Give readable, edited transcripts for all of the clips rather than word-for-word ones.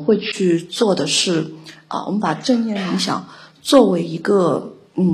会去做的是我们把正念冥想作为一个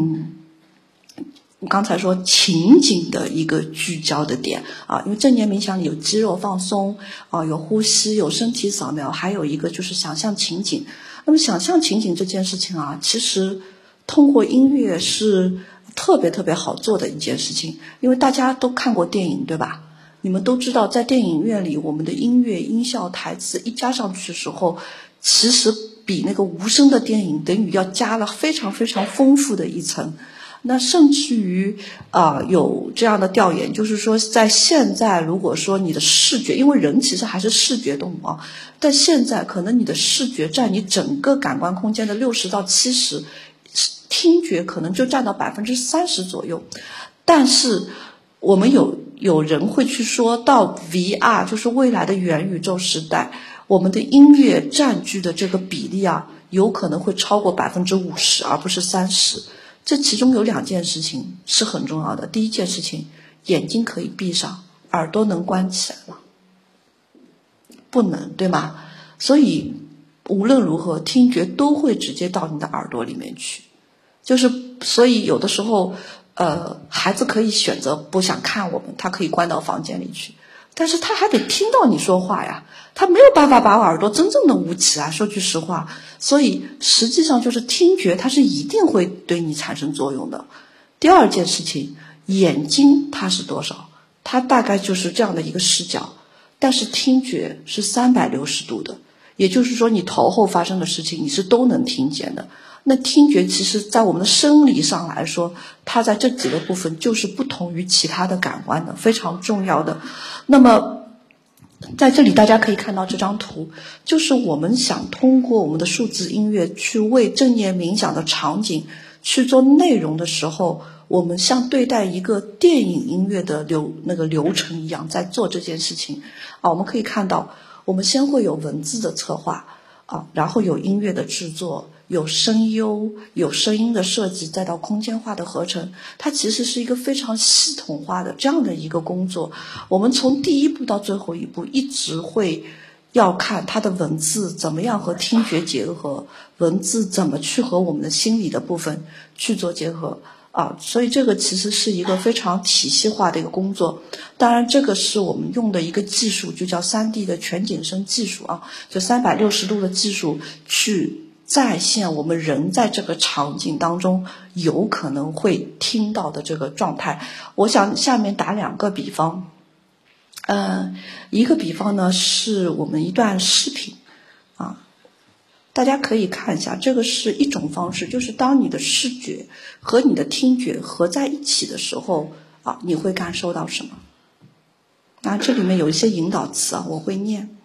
刚才说情景的一个聚焦的点因为正念冥想里有肌肉放松有呼吸，有身体扫描，还有一个就是想象情景。那么想象情景这件事情其实通过音乐是特别特别好做的一件事情，因为大家都看过电影对吧？你们都知道在电影院里我们的音乐音效台词一加上去的时候，其实比那个无声的电影等于要加了非常非常丰富的一层。那甚至于有这样的调研，就是说在现在如果说你的视觉，因为人其实还是视觉动物但现在可能你的视觉占你整个感官空间的60%到70%，听觉可能就占到30%左右。但是我们有人会去说到 VR， 就是未来的元宇宙时代，我们的音乐占据的这个比例有可能会超过50%，而不是30%。这其中有2件事情是很重要的。第一件事情，眼睛可以闭上，耳朵能关起来吗？不能，对吗？所以无论如何，听觉都会直接到你的耳朵里面去。所以有的时候孩子可以选择不想看我们，他可以关到房间里去，但是他还得听到你说话呀，他没有办法把耳朵真正的捂起来，说句实话。所以实际上就是听觉它是一定会对你产生作用的。第二件事情，眼睛它是多少？它大概就是这样的一个视角，但是听觉是360度的，也就是说你头后发生的事情你是都能听见的。那听觉其实在我们的生理上来说，它在这几个部分就是不同于其他的感官的，非常重要的。那么在这里大家可以看到这张图，就是我们想通过我们的数字音乐去为正念冥想的场景去做内容的时候，我们像对待一个电影音乐的流程一样在做这件事情我们可以看到，我们先会有文字的策划然后有音乐的制作，有声优，有声音的设计，再到空间化的合成，它其实是一个非常系统化的这样的一个工作。我们从第一步到最后一步一直会要看它的文字怎么样和听觉结合，文字怎么去和我们的心理的部分去做结合所以这个其实是一个非常体系化的一个工作。当然这个是我们用的一个技术，就叫 3D 的全景声技术就360度的技术去再现我们人在这个场景当中有可能会听到的这个状态。我想下面打2个比方一个比方呢是我们一段视频大家可以看一下，这个是一种方式，就是当你的视觉和你的听觉合在一起的时候你会感受到什么这里面有一些引导词我会念。